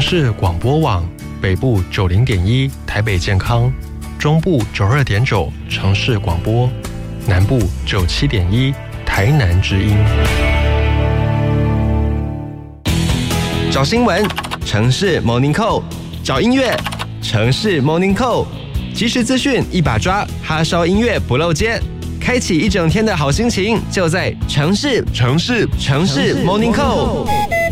市广播网，北部90.1台北健康，中部92.9城市广播，南部97.1台南之音。 找新闻，城市 Morning Call； 找音乐，城市 Morning Call。即时资讯一把抓，哈烧音乐不漏接，开启一整天的好心情，就在城市 Morning Call。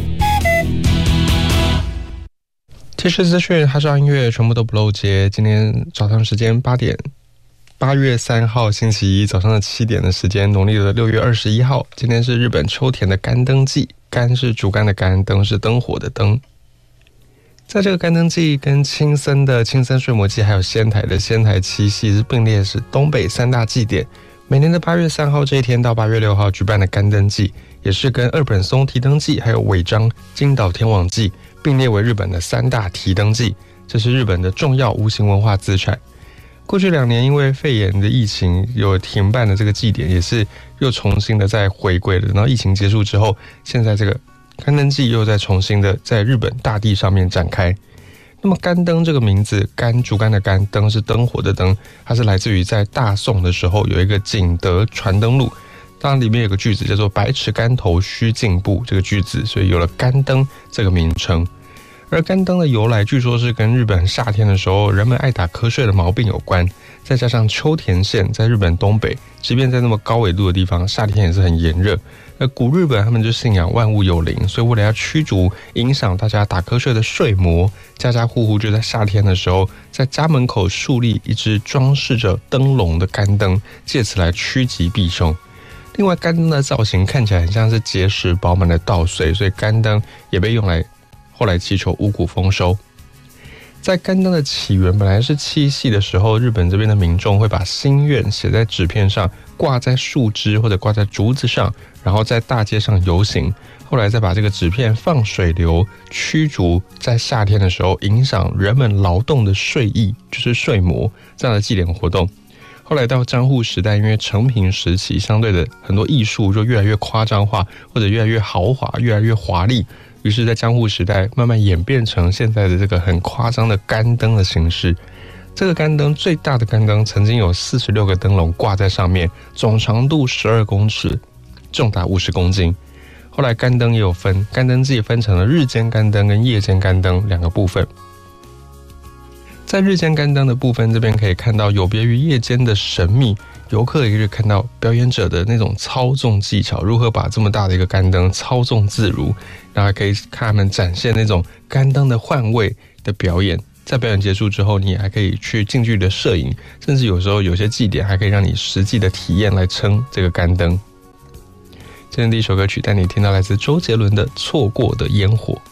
即时资讯、哈烧音乐全部都不漏接。今天早上时间8点，8月3号星期一早上的7点的时间，农历的6月21号。今天是日本秋田的干灯季，干是竹竿的干，灯是灯火的灯。在这个干灯季，跟青森的青森睡魔祭，还有仙台的仙台七夕是并列是东北3大祭典。每年的8月3号这一天到8月6号举办的干灯季，也是跟二本松提灯祭还有尾张金岛天王祭并列为日本的3大提灯祭，这是日本的重要无形文化资产。过去2年因为肺炎的疫情有停办的这个祭典，也是又重新的再回归了。然后疫情结束之后，现在这个干灯季又再重新的在日本大地上面展开。那么干灯这个名字，干竹竿的干，灯是灯火的灯，它是来自于在大宋的时候有一个景德传灯录，当然里面有个句子叫做百尺竿头须进步，这个句子所以有了干灯这个名称。而干灯的由来据说是跟日本夏天的时候人们爱打瞌睡的毛病有关，再加上秋田县在日本东北，即便在那么高纬度的地方，夏天也是很炎热。而古日本他们就信仰万物有灵，所以为了要驱逐影响大家打瞌睡的睡魔，家家户户就在夏天的时候在家门口树立一只装饰着灯笼的干灯，借此来趋吉避凶。另外干灯的造型看起来很像是结实饱满的稻穗，所以干灯也被用来后来祈求五谷丰收。在干灯的起源本来是七夕的时候，日本这边的民众会把心愿写在纸片上，挂在树枝或者挂在竹子上，然后在大街上游行。后来再把这个纸片放水流，驱逐在夏天的时候影响人们劳动的睡意，就是睡魔这样的祭典活动。后来到江户时代，因为承平时期相对的很多艺术就越来越夸张化，或者越来越豪华，越来越华丽，于是在江户时代慢慢演变成现在的这个很夸张的干灯的形式。这个干灯最大的干灯曾经有46个灯笼挂在上面，总长度12公尺，重达50公斤。后来干灯也有分，干灯季分成了日间干灯跟夜间干灯2个部分。在日间干灯的部分，这边可以看到有别于夜间的神秘，游客也可以看到表演者的那种操纵技巧，如何把这么大的一个干灯操纵自如，然后可以看他们展现那种干灯的换位的表演。在表演结束之后，你还可以去近距离的摄影，甚至有时候有些祭典还可以让你实际的体验来撑这个干灯。今天第一首歌曲带你听到来自周杰伦的《错过的烟火》。